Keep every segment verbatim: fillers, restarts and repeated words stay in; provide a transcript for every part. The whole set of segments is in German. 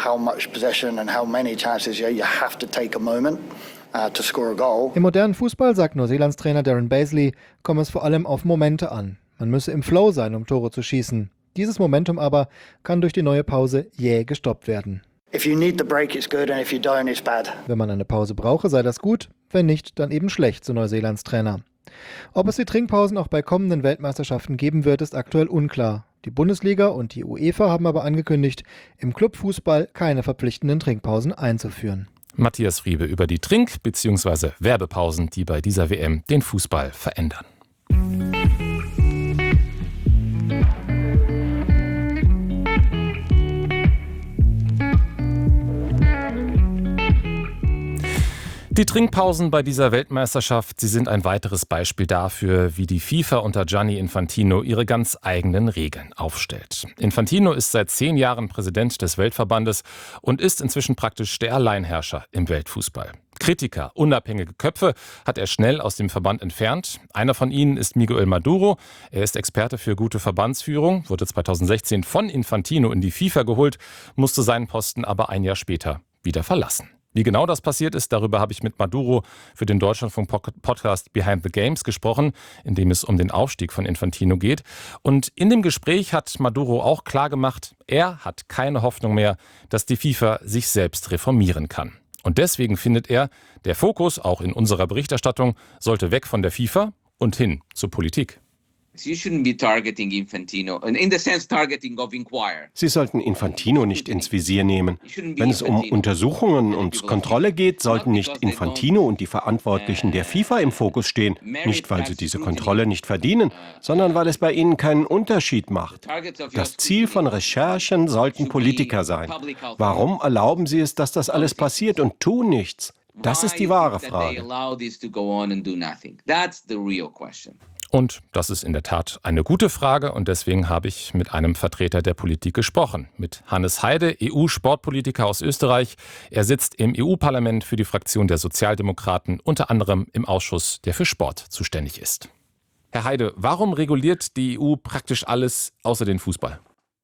how much possession and how many chances. Yeah, you have to take a moment uh, to score a goal. Im modernen Fußball, sagt Neuseelands Trainer Darren Bazley, komme es vor allem auf Momente an. Man müsse im Flow sein, um Tore zu schießen. Dieses Momentum aber kann durch die neue Pause jäh gestoppt werden. If you need the break, it's good, and if you don't, it's bad. Wenn man eine Pause brauche, sei das gut, wenn nicht, dann eben schlecht, so Neuseelands Trainer. Ob es die Trinkpausen auch bei kommenden Weltmeisterschaften geben wird, ist aktuell unklar. Die Bundesliga und die UEFA haben aber angekündigt, im Clubfußball keine verpflichtenden Trinkpausen einzuführen. Matthias Friebe über die Trink- bzw. Werbepausen, die bei dieser W M den Fußball verändern. Die Trinkpausen bei dieser Weltmeisterschaft, sie sind ein weiteres Beispiel dafür, wie die FIFA unter Gianni Infantino ihre ganz eigenen Regeln aufstellt. Infantino ist seit zehn Jahren Präsident des Weltverbandes und ist inzwischen praktisch der Alleinherrscher im Weltfußball. Kritiker, unabhängige Köpfe hat er schnell aus dem Verband entfernt. Einer von ihnen ist Miguel Maduro. Er ist Experte für gute Verbandsführung, wurde zweitausendsechzehn von Infantino in die FIFA geholt, musste seinen Posten aber ein Jahr später wieder verlassen. Wie genau das passiert ist, darüber habe ich mit Maduro für den Deutschlandfunk-Podcast Behind the Games gesprochen, in dem es um den Aufstieg von Infantino geht. Und in dem Gespräch hat Maduro auch klargemacht, er hat keine Hoffnung mehr, dass die FIFA sich selbst reformieren kann. Und deswegen findet er, der Fokus, auch in unserer Berichterstattung, sollte weg von der FIFA und hin zur Politik. You shouldn't be targeting Infantino, in the sense targeting of inquire. Sie sollten Infantino nicht ins Visier nehmen. Wenn es um Untersuchungen und Kontrolle geht, sollten nicht Infantino und die Verantwortlichen der FIFA im Fokus stehen. Nicht, weil sie diese Kontrolle nicht verdienen, sondern weil es bei ihnen keinen Unterschied macht. Das Ziel von Recherchen sollten Politiker sein. Warum erlauben sie es, dass das alles passiert und tun nichts? Das ist die wahre Frage. Und das ist in der Tat eine gute Frage und deswegen habe ich mit einem Vertreter der Politik gesprochen. Mit Hannes Heide, E U-Sportpolitiker aus Österreich. Er sitzt im E U-Parlament für die Fraktion der Sozialdemokraten, unter anderem im Ausschuss, der für Sport zuständig ist. Herr Heide, warum reguliert die E U praktisch alles außer den Fußball?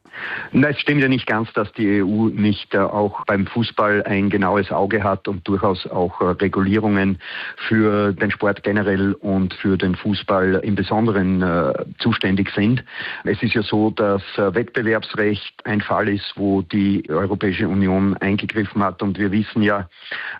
Na, es stimmt ja nicht ganz, dass die E U nicht äh, auch beim Fußball ein genaues Auge hat und durchaus auch äh, Regulierungen für den Sport generell und für den Fußball im Besonderen äh, zuständig sind. Es ist ja so, dass äh, Wettbewerbsrecht ein Fall ist, wo die Europäische Union eingegriffen hat und wir wissen ja,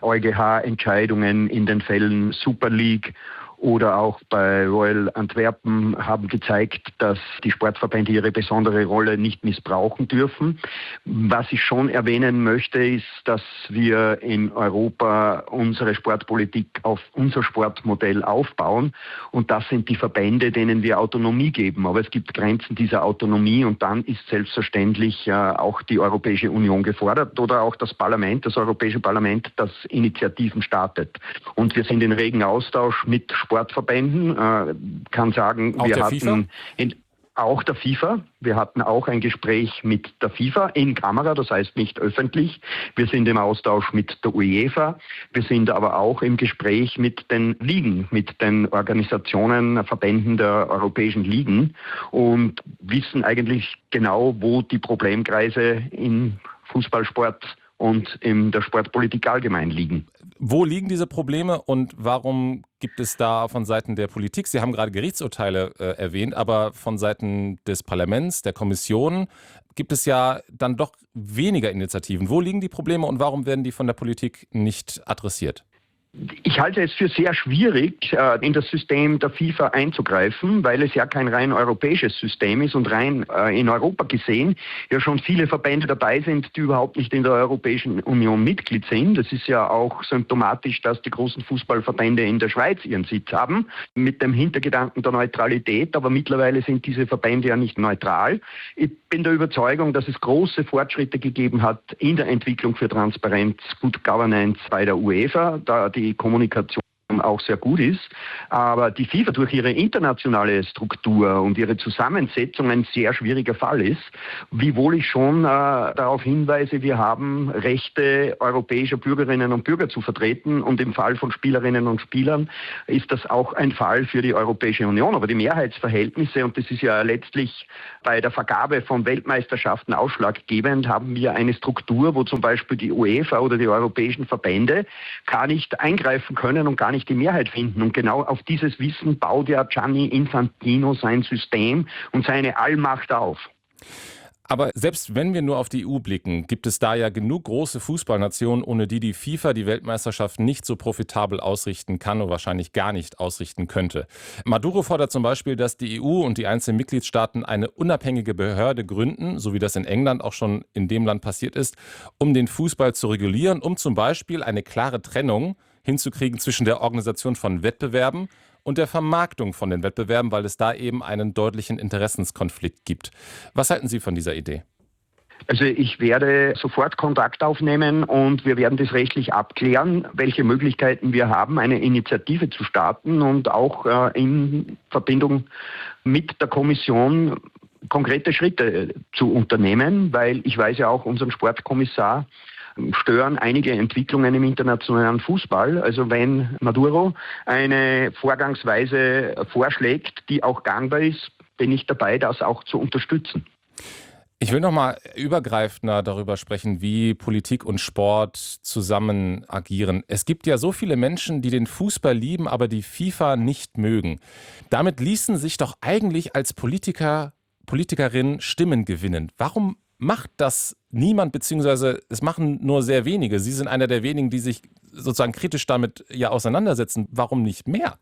EuGH-Entscheidungen in den Fällen Super League oder auch bei Royal Antwerpen haben gezeigt, dass die Sportverbände ihre besondere Rolle nicht missbrauchen dürfen. Was ich schon erwähnen möchte, ist, dass wir in Europa unsere Sportpolitik auf unser Sportmodell aufbauen und das sind die Verbände, denen wir Autonomie geben. Aber es gibt Grenzen dieser Autonomie und dann ist selbstverständlich äh, auch die Europäische Union gefordert oder auch das Parlament, das Europäische Parlament, das Initiativen startet. Und wir sind in regen Austausch mit Sportverbänden, äh, kann sagen, auch wir der hatten FIFA? In, auch der FIFA, wir hatten auch ein Gespräch mit der FIFA in Kamera, das heißt nicht öffentlich. Wir sind im Austausch mit der UEFA, wir sind aber auch im Gespräch mit den Ligen, mit den Organisationen, Verbänden der europäischen Ligen und wissen eigentlich genau, wo die Problemkreise im Fußballsport und in der Sportpolitik allgemein liegen. Wo liegen diese Probleme und warum gibt es da von Seiten der Politik, Sie haben gerade Gerichtsurteile äh, erwähnt, aber von Seiten des Parlaments, der Kommission, gibt es ja dann doch weniger Initiativen. Wo liegen die Probleme und warum werden die von der Politik nicht adressiert? Ich halte es für sehr schwierig, in das System der FIFA einzugreifen, weil es ja kein rein europäisches System ist und rein in Europa gesehen ja schon viele Verbände dabei sind, die überhaupt nicht in der Europäischen Union Mitglied sind. Es ist ja auch symptomatisch, dass die großen Fußballverbände in der Schweiz ihren Sitz haben, mit dem Hintergedanken der Neutralität, aber mittlerweile sind diese Verbände ja nicht neutral. Ich bin der Überzeugung, dass es große Fortschritte gegeben hat in der Entwicklung für Transparenz, Good Governance bei der UEFA, da die Kommunikation ähm, auch sehr gut ist. Aber die FIFA durch ihre internationale Struktur und ihre Zusammensetzung ein sehr schwieriger Fall ist, wiewohl ich schon äh, darauf hinweise, wir haben Rechte europäischer Bürgerinnen und Bürger zu vertreten und im Fall von Spielerinnen und Spielern ist das auch ein Fall für die Europäische Union. Aber die Mehrheitsverhältnisse, und das ist ja letztlich bei der Vergabe von Weltmeisterschaften ausschlaggebend, haben wir eine Struktur, wo zum Beispiel die UEFA oder die europäischen Verbände gar nicht eingreifen können und gar nicht die Mehrheit finden. Und genau auf dieses Wissen baut ja Gianni Infantino sein System und seine Allmacht auf. Aber selbst wenn wir nur auf die E U blicken, gibt es da ja genug große Fußballnationen, ohne die die FIFA die Weltmeisterschaft nicht so profitabel ausrichten kann und wahrscheinlich gar nicht ausrichten könnte. Maduro fordert zum Beispiel, dass die E U und die einzelnen Mitgliedstaaten eine unabhängige Behörde gründen, so wie das in England auch schon in dem Land passiert ist, um den Fußball zu regulieren, um zum Beispiel eine klare Trennung hinzukriegen zwischen der Organisation von Wettbewerben und der Vermarktung von den Wettbewerben, weil es da eben einen deutlichen Interessenskonflikt gibt. Was halten Sie von dieser Idee? Also ich werde sofort Kontakt aufnehmen und wir werden das rechtlich abklären, welche Möglichkeiten wir haben, eine Initiative zu starten und auch äh, in Verbindung mit der Kommission konkrete Schritte zu unternehmen, weil ich weiß ja auch, unseren Sportkommissar stören einige Entwicklungen im internationalen Fußball. Also wenn Maduro eine Vorgangsweise vorschlägt, die auch gangbar ist, bin ich dabei, das auch zu unterstützen. Ich will noch mal übergreifender darüber sprechen, wie Politik und Sport zusammen agieren. Es gibt ja so viele Menschen, die den Fußball lieben, aber die FIFA nicht mögen. Damit ließen sich doch eigentlich als Politiker, Politikerin Stimmen gewinnen. Warum macht das niemand, beziehungsweise es machen nur sehr wenige? Sie sind einer der wenigen, die sich sozusagen kritisch damit ja auseinandersetzen. Warum nicht mehr?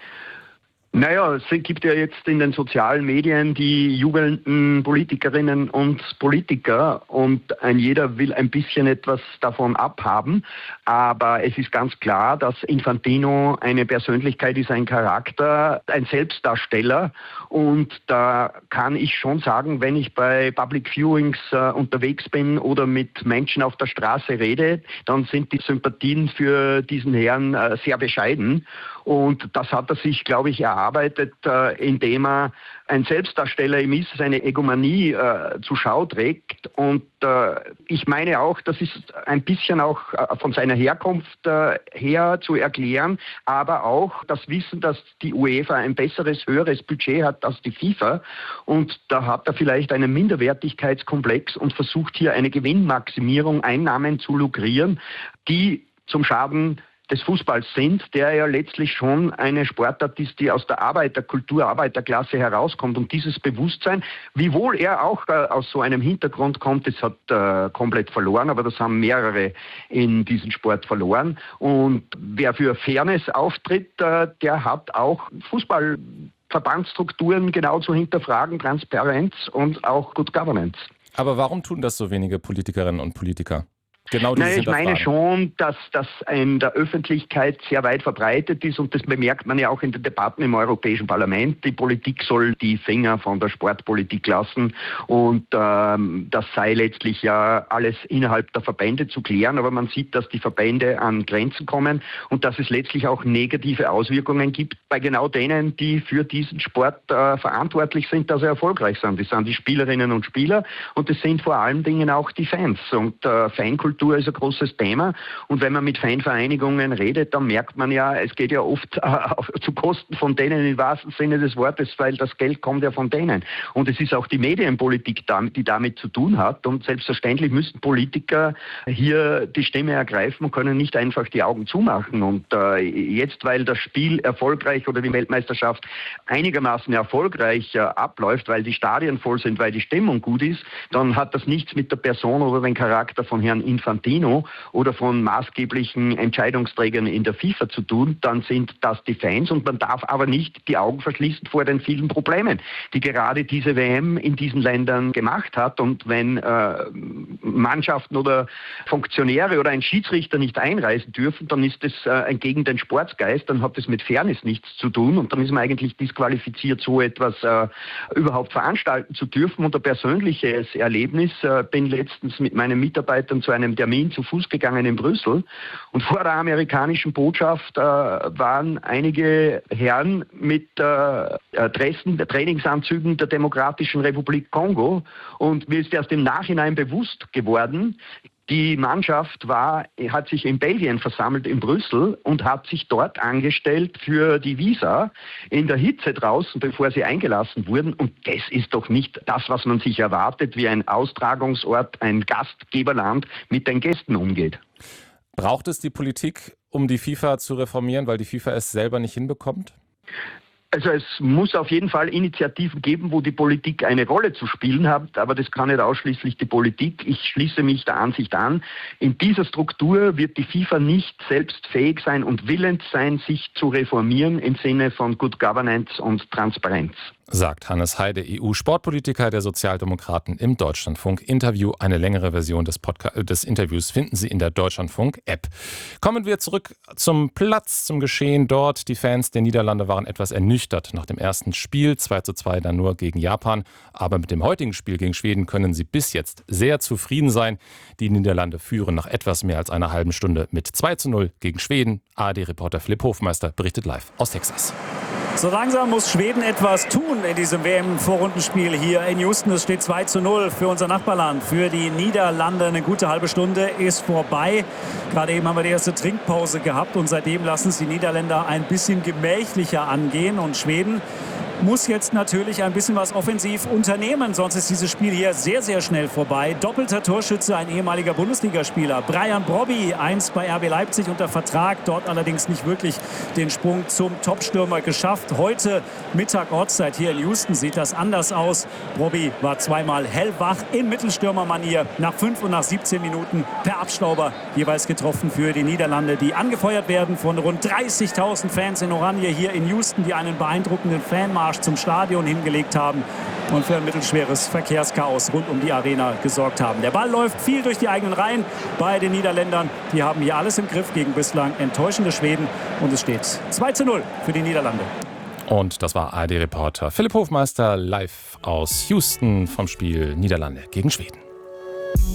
Naja, es gibt ja jetzt in den sozialen Medien die jubelnden Politikerinnen und Politiker und ein jeder will ein bisschen etwas davon abhaben. Aber es ist ganz klar, dass Infantino eine Persönlichkeit ist, ein Charakter, ein Selbstdarsteller. Und da kann ich schon sagen, wenn ich bei Public Viewings äh, unterwegs bin oder mit Menschen auf der Straße rede, dann sind die Sympathien für diesen Herrn äh, sehr bescheiden. Und das hat er sich, glaube ich, erarbeitet, äh, indem er ein Selbstdarsteller ihm ist, seine Egomanie äh, zur Schau trägt. Und äh, ich meine auch, das ist ein bisschen auch äh, von seiner Herkunft äh, her zu erklären, aber auch das Wissen, dass die UEFA ein besseres, höheres Budget hat als die FIFA. Und da hat er vielleicht einen Minderwertigkeitskomplex und versucht hier eine Gewinnmaximierung, Einnahmen zu lukrieren, die zum Schaden des Fußballs sind, der ja letztlich schon eine Sportart ist, die aus der Arbeiterkultur, Arbeiterklasse herauskommt. Und dieses Bewusstsein, wiewohl er auch äh, aus so einem Hintergrund kommt, das hat äh, komplett verloren, aber das haben mehrere in diesem Sport verloren. Und wer für Fairness auftritt, äh, der hat auch Fußballverbandsstrukturen genau zu hinterfragen, Transparenz und auch Good Governance. Aber warum tun das so wenige Politikerinnen und Politiker? Genau Nein, ich meine schon, dass das in der Öffentlichkeit sehr weit verbreitet ist und das bemerkt man ja auch in den Debatten im Europäischen Parlament. Die Politik soll die Finger von der Sportpolitik lassen und ähm, das sei letztlich ja alles innerhalb der Verbände zu klären, aber man sieht, dass die Verbände an Grenzen kommen und dass es letztlich auch negative Auswirkungen gibt bei genau denen, die für diesen Sport äh, verantwortlich sind, dass er erfolgreich sind. Das sind die Spielerinnen und Spieler und das sind vor allen Dingen auch die Fans und äh, Fankultur ist ein großes Thema und wenn man mit Fanvereinigungen redet, dann merkt man ja, es geht ja oft äh, zu Kosten von denen im wahrsten Sinne des Wortes, weil das Geld kommt ja von denen. Und es ist auch die Medienpolitik, die damit zu tun hat und selbstverständlich müssen Politiker hier die Stimme ergreifen und können nicht einfach die Augen zumachen. Und äh, jetzt, weil das Spiel erfolgreich oder die Weltmeisterschaft einigermaßen erfolgreich äh, abläuft, weil die Stadien voll sind, weil die Stimmung gut ist, dann hat das nichts mit der Person oder dem Charakter von Herrn Infantino oder von maßgeblichen Entscheidungsträgern in der FIFA zu tun, dann sind das die Fans und man darf aber nicht die Augen verschließen vor den vielen Problemen, die gerade diese W M in diesen Ländern gemacht hat. Und wenn äh, Mannschaften oder Funktionäre oder ein Schiedsrichter nicht einreisen dürfen, dann ist das äh, gegen den Sportsgeist, dann hat das mit Fairness nichts zu tun und dann ist man eigentlich disqualifiziert, so etwas äh, überhaupt veranstalten zu dürfen. Und ein persönliches Erlebnis, äh, bin letztens mit meinen Mitarbeitern zu einem den Termin zu Fuß gegangen in Brüssel. Und vor der amerikanischen Botschaft äh, waren einige Herren mit äh, Dressen, Trainingsanzügen der Demokratischen Republik Kongo. Und mir ist erst im Nachhinein bewusst geworden, die Mannschaft war, hat sich in Belgien versammelt, in Brüssel, und hat sich dort angestellt für die Visa in der Hitze draußen, bevor sie eingelassen wurden. Und das ist doch nicht das, was man sich erwartet, wie ein Austragungsort, ein Gastgeberland mit den Gästen umgeht. Braucht es die Politik, um die FIFA zu reformieren, weil die FIFA es selber nicht hinbekommt? Also es muss auf jeden Fall Initiativen geben, wo die Politik eine Rolle zu spielen hat, aber das kann nicht ausschließlich die Politik. Ich schließe mich der Ansicht an, in dieser Struktur wird die FIFA nicht selbst fähig sein und willens sein, sich zu reformieren im Sinne von Good Governance und Transparenz. Sagt Hannes Heide, E U-Sportpolitiker der Sozialdemokraten im Deutschlandfunk-Interview. Eine längere Version des, Podca- des Interviews finden Sie in der Deutschlandfunk-App. Kommen wir zurück zum Platz, zum Geschehen dort. Die Fans der Niederlande waren etwas ernüchtert nach dem ersten Spiel. zwei zu zwei dann nur gegen Japan. Aber mit dem heutigen Spiel gegen Schweden können sie bis jetzt sehr zufrieden sein. Die Niederlande führen nach etwas mehr als einer halben Stunde mit zwei zu null gegen Schweden. A R D-Reporter Philipp Hofmeister berichtet live aus Texas. So langsam muss Schweden etwas tun in diesem W M-Vorrundenspiel hier in Houston. Es steht zwei zu null für unser Nachbarland, für die Niederlande. Eine gute halbe Stunde ist vorbei. Gerade eben haben wir die erste Trinkpause gehabt und seitdem lassen es die Niederländer ein bisschen gemächlicher angehen. Und Schweden muss jetzt natürlich ein bisschen was offensiv unternehmen, sonst ist dieses Spiel hier sehr, sehr schnell vorbei. Doppelter Torschütze, ein ehemaliger Bundesligaspieler, Brian Brobby, einst bei R B Leipzig unter Vertrag, dort allerdings nicht wirklich den Sprung zum Topstürmer geschafft. Heute Mittag Ortszeit hier in Houston sieht das anders aus. Brobby war zweimal hellwach in Mittelstürmermanier, nach fünf und nach siebzehn Minuten per Abstauber jeweils getroffen für die Niederlande, die angefeuert werden von rund dreißigtausend Fans in Oranje hier in Houston, die einen beeindruckenden Fanmarsch zum Stadion hingelegt haben und für ein mittelschweres Verkehrschaos rund um die Arena gesorgt haben. Der Ball läuft viel durch die eigenen Reihen bei den Niederländern. Die haben hier alles im Griff gegen bislang enttäuschende Schweden und es steht zwei zu null für die Niederlande. Und das war A R D-Reporter Philipp Hofmeister live aus Houston vom Spiel Niederlande gegen Schweden.